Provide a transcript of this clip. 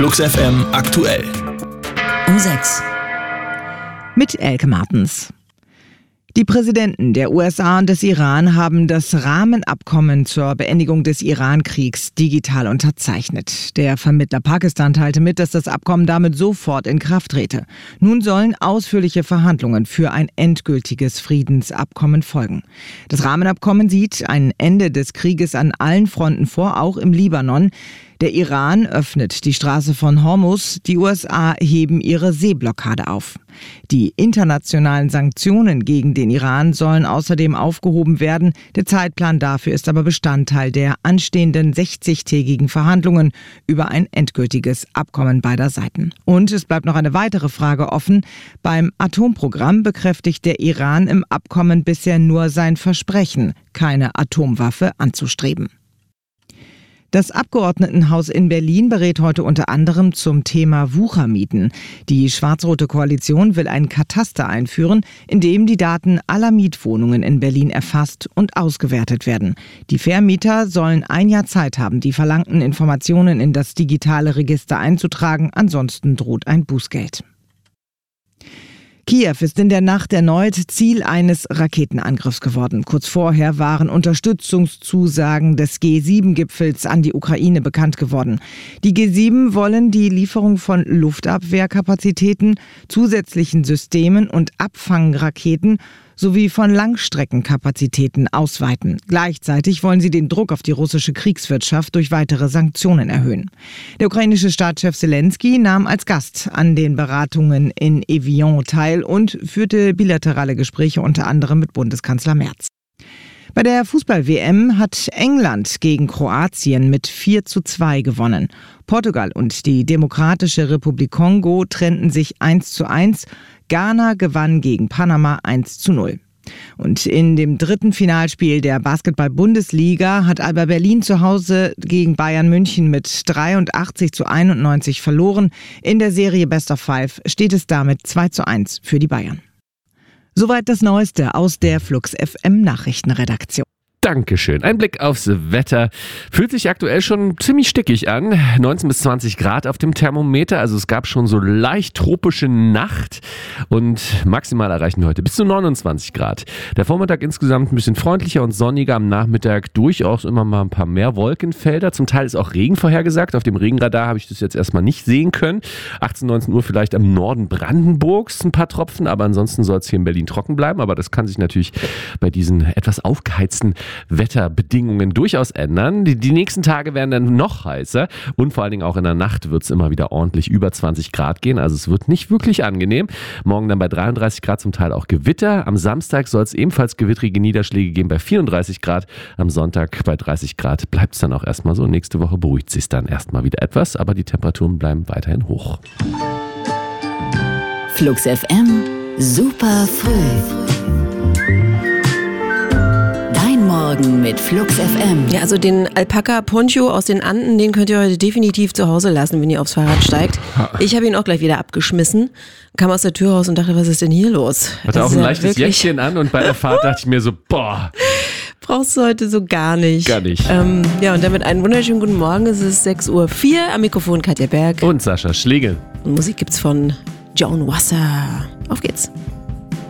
Flux FM aktuell. Um 6. Mit Elke Martens. Die Präsidenten der USA und des Iran haben das Rahmenabkommen zur Beendigung des Iran-Kriegs digital unterzeichnet. Der Vermittler Pakistan teilte mit, dass das Abkommen damit sofort in Kraft trete. Nun sollen ausführliche Verhandlungen für ein endgültiges Friedensabkommen folgen. Das Rahmenabkommen sieht ein Ende des Krieges an allen Fronten vor, auch im Libanon. Der Iran öffnet die Straße von Hormuz, die USA heben ihre Seeblockade auf. Die internationalen Sanktionen gegen den Iran sollen außerdem aufgehoben werden. Der Zeitplan dafür ist aber Bestandteil der anstehenden 60-tägigen Verhandlungen über ein endgültiges Abkommen beider Seiten. Und es bleibt noch eine weitere Frage offen. Beim Atomprogramm bekräftigt der Iran im Abkommen bisher nur sein Versprechen, keine Atomwaffe anzustreben. Das Abgeordnetenhaus in Berlin berät heute unter anderem zum Thema Wuchermieten. Die schwarz-rote Koalition will ein Kataster einführen, in dem die Daten aller Mietwohnungen in Berlin erfasst und ausgewertet werden. Die Vermieter sollen ein Jahr Zeit haben, die verlangten Informationen in das digitale Register einzutragen, ansonsten droht ein Bußgeld. Kiew ist in der Nacht erneut Ziel eines Raketenangriffs geworden. Kurz vorher waren Unterstützungszusagen des G7-Gipfels an die Ukraine bekannt geworden. Die G7 wollen die Lieferung von Luftabwehrkapazitäten, zusätzlichen Systemen und Abfangraketen sowie von Langstreckenkapazitäten ausweiten. Gleichzeitig wollen sie den Druck auf die russische Kriegswirtschaft durch weitere Sanktionen erhöhen. Der ukrainische Staatschef Zelensky nahm als Gast an den Beratungen in Evian teil und führte bilaterale Gespräche unter anderem mit Bundeskanzler Merz. Bei der Fußball-WM hat England gegen Kroatien mit 4:2 gewonnen. Portugal und die Demokratische Republik Kongo trennten sich 1:1. Ghana gewann gegen Panama 1:0. Und in dem dritten Finalspiel der Basketball-Bundesliga hat Alba Berlin zu Hause gegen Bayern München mit 83:91 verloren. In der Serie Best of Five steht es damit 2:1 für die Bayern. Soweit das Neueste aus der Flux FM Nachrichtenredaktion. Dankeschön. Ein Blick aufs Wetter. Fühlt sich aktuell schon ziemlich stickig an. 19 bis 20 Grad auf dem Thermometer. Also es gab schon so leicht tropische Nacht. Und maximal erreichen wir heute bis zu 29 Grad. Der Vormittag insgesamt ein bisschen freundlicher und sonniger. Am Nachmittag durchaus immer mal ein paar mehr Wolkenfelder. Zum Teil ist auch Regen vorhergesagt. Auf dem Regenradar habe ich das jetzt erstmal nicht sehen können. 18, 19 Uhr vielleicht am Norden Brandenburgs ein paar Tropfen. Aber ansonsten soll es hier in Berlin trocken bleiben. Aber das kann sich natürlich bei diesen etwas aufgeheizten Wetterbedingungen durchaus ändern. Die nächsten Tage werden dann noch heißer und vor allen Dingen auch in der Nacht wird es immer wieder ordentlich über 20 Grad gehen. Also es wird nicht wirklich angenehm. Morgen dann bei 33 Grad, zum Teil auch Gewitter. Am Samstag soll es ebenfalls gewittrige Niederschläge geben bei 34 Grad. Am Sonntag bei 30 Grad bleibt es dann auch erstmal so. Nächste Woche beruhigt es sich dann erstmal wieder etwas, aber die Temperaturen bleiben weiterhin hoch. Flux FM, super früh. Morgen mit Flux FM. Ja, also den Alpaka-Poncho aus den Anden, den könnt ihr heute definitiv zu Hause lassen, wenn ihr aufs Fahrrad steigt. Ich habe ihn auch gleich wieder abgeschmissen, kam aus der Tür raus und dachte, was ist denn hier los? Hatte auch ein leichtes Jäckchen an und bei der Fahrt dachte ich mir so, boah. Brauchst du heute so gar nicht. Gar nicht. Ja, und damit einen wunderschönen guten Morgen. Es ist 6:04 Uhr. Am Mikrofon Katja Berg. Und Sascha Schlegel. Und Musik gibt's von Joan Wasser. Auf geht's.